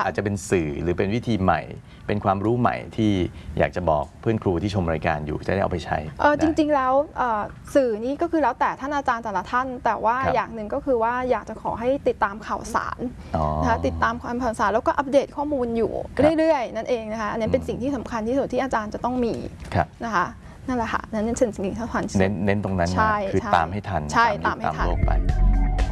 อาจจะเป็นสื่อหรือเป็นวิธีใหม่เป็นความรู้ใหม่ที่อยากจะบอกเพื่อนครูที่ชมรายการอยู่จะได้เอาไปใช้จริงๆแล้วสื่อนี้ก็คือแล้วแต่ท่านอาจารย์แต่ละท่านแต่ว่าอย่างหนึ่งก็คือว่าอยากจะขอให้ติดตามข่าวสารนะคะติดตามความข่าวสารแล้วก็อัปเดตข้อมูลอยู่เรื่อยๆนั่นเองนะคะอันนี้เป็นสิ่งที่สำคัญที่สุดที่อาจารย์จะต้องมีนะคะนั่นแหละค่ะนั่นเป็นสิ่งที่สำคัญเน้นตรงนั้นคือตามให้ทันใช่ตามให้ทันโลกไป